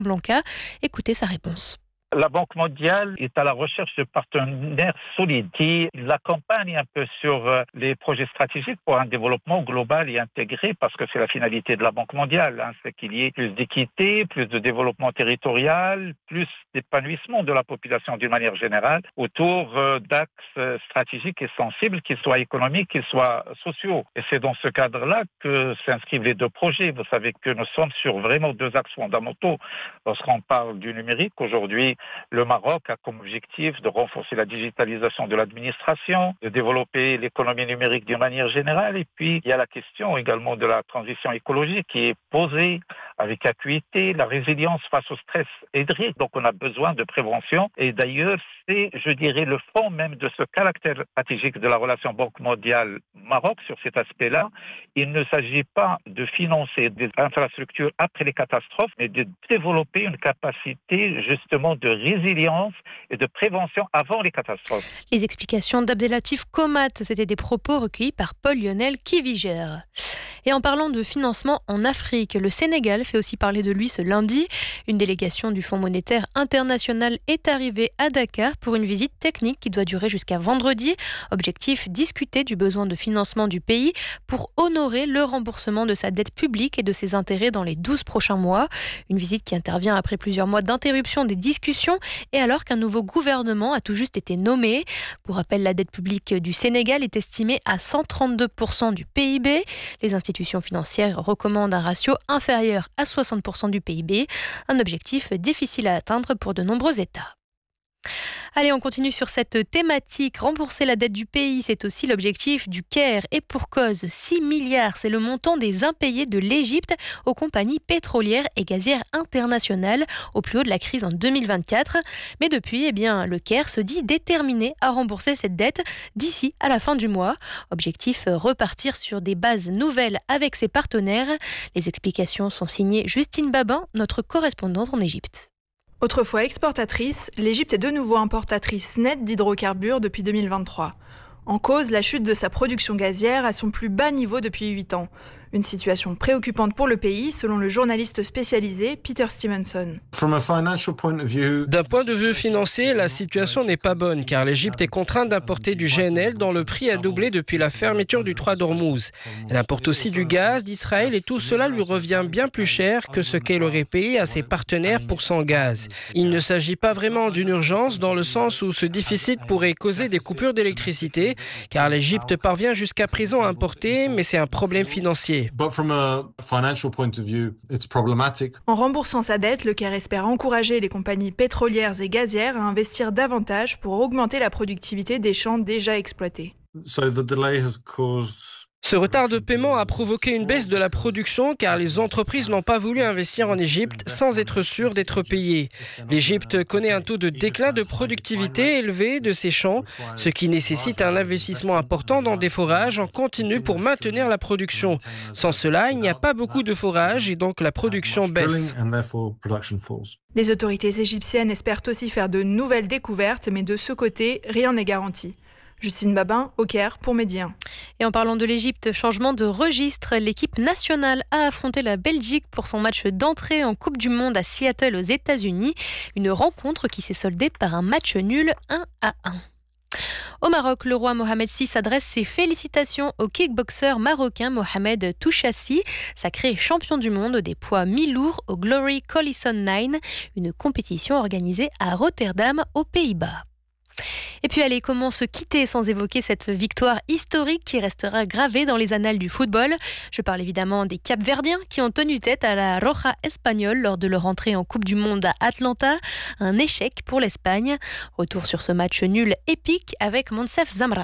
Blanca. Écoutez sa réponse. La Banque mondiale est à la recherche de partenaires solides qui l'accompagnent un peu sur les projets stratégiques pour un développement global et intégré, parce que c'est la finalité de la Banque mondiale, c'est qu'il y ait plus d'équité, plus de développement territorial, plus d'épanouissement de la population d'une manière générale autour d'axes stratégiques et sensibles, qu'ils soient économiques, qu'ils soient sociaux. Et c'est dans ce cadre-là que s'inscrivent les deux projets. Vous savez que nous sommes sur vraiment deux axes fondamentaux. Lorsqu'on parle du numérique, aujourd'hui, le Maroc a comme objectif de renforcer la digitalisation de l'administration, de développer l'économie numérique d'une manière générale. Et puis, il y a la question également de la transition écologique qui est posée avec acuité, la résilience face au stress hydrique. Donc, on a besoin de prévention. Et d'ailleurs, c'est, je dirais, le fond même de ce caractère stratégique de la relation Banque mondiale-Maroc sur cet aspect-là. Il ne s'agit pas de financer des infrastructures après les catastrophes, mais de développer une capacité justement de résilience et de prévention avant les catastrophes. Les explications d'Abdelatif Komat, c'était des propos recueillis par Paul-Lionel Kiviger. Et en parlant de financement en Afrique, le Sénégal fait aussi parler de lui ce lundi. Une délégation du Fonds monétaire international est arrivée à Dakar pour une visite technique qui doit durer jusqu'à vendredi. Objectif, discuter du besoin de financement du pays pour honorer le remboursement de sa dette publique et de ses intérêts dans les 12 prochains mois. Une visite qui intervient après plusieurs mois d'interruption des discussions et alors qu'un nouveau gouvernement a tout juste été nommé. Pour rappel, la dette publique du Sénégal est estimée à 132% du PIB. Les institutions financières recommandent un ratio inférieur à 60% du PIB, un objectif difficile à atteindre pour de nombreux États. Allez, on continue sur cette thématique. Rembourser la dette du pays, c'est aussi l'objectif du Caire. Et pour cause, 6 milliards, c'est le montant des impayés de l'Égypte aux compagnies pétrolières et gazières internationales au plus haut de la crise en 2024. Mais depuis, le Caire se dit déterminé à rembourser cette dette d'ici à la fin du mois. Objectif, repartir sur des bases nouvelles avec ses partenaires. Les explications sont signées Justine Babin, notre correspondante en Égypte. Autrefois exportatrice, l'Égypte est de nouveau importatrice nette d'hydrocarbures depuis 2023. En cause, la chute de sa production gazière à son plus bas niveau depuis 8 ans. Une situation préoccupante pour le pays, selon le journaliste spécialisé Peter Stevenson. D'un point de vue financier, la situation n'est pas bonne car l'Égypte est contrainte d'importer du GNL dont le prix a doublé depuis la fermeture du Trou d'Ormuz. Elle importe aussi du gaz d'Israël et tout cela lui revient bien plus cher que ce qu'elle aurait payé à ses partenaires pour son gaz. Il ne s'agit pas vraiment d'une urgence dans le sens où ce déficit pourrait causer des coupures d'électricité car l'Égypte parvient jusqu'à présent à importer, mais c'est un problème financier. En remboursant sa dette, le Caire espère encourager les compagnies pétrolières et gazières à investir davantage pour augmenter la productivité des champs déjà exploités. Ce retard de paiement a provoqué une baisse de la production car les entreprises n'ont pas voulu investir en Égypte sans être sûres d'être payées. L'Égypte connaît un taux de déclin de productivité élevé de ses champs, ce qui nécessite un investissement important dans des forages en continu pour maintenir la production. Sans cela, il n'y a pas beaucoup de forages et donc la production baisse. Les autorités égyptiennes espèrent aussi faire de nouvelles découvertes, mais de ce côté, rien n'est garanti. Justine Babin, au Caire, pour Midi 1. Et en parlant de l'Égypte, changement de registre. L'équipe nationale a affronté la Belgique pour son match d'entrée en Coupe du Monde à Seattle aux États-Unis. Une rencontre qui s'est soldée par un match nul 1-1. Au Maroc, le roi Mohamed VI adresse ses félicitations au kickboxer marocain Mohamed Touchassi, sacré champion du monde des poids mi-lourds au Glory Collison 9, une compétition organisée à Rotterdam, aux Pays-Bas. Et puis allez, comment se quitter sans évoquer cette victoire historique qui restera gravée dans les annales du football. Je parle évidemment des Capverdiens qui ont tenu tête à la Roja espagnole lors de leur entrée en Coupe du Monde à Atlanta. Un échec pour l'Espagne. Retour sur ce match nul épique avec Monsef Zamrat.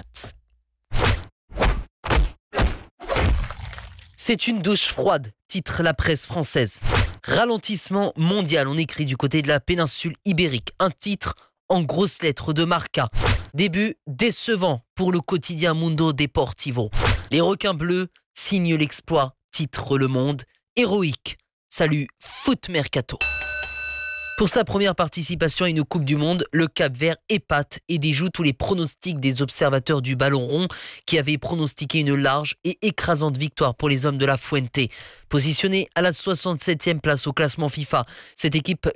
C'est une douche froide, titre la presse française. Ralentissement mondial, on écrit du côté de la péninsule ibérique. Un titre en grosses lettres de Marca. Début décevant pour le quotidien Mundo Deportivo. Les requins bleus signent l'exploit, titre Le Monde. Héroïque, salut Foot Mercato. Pour sa première participation à une Coupe du Monde, le Cap-Vert épate et déjoue tous les pronostics des observateurs du ballon rond qui avaient pronostiqué une large et écrasante victoire pour les hommes de la Fuente. Positionnée à la 67e place au classement FIFA, cette équipe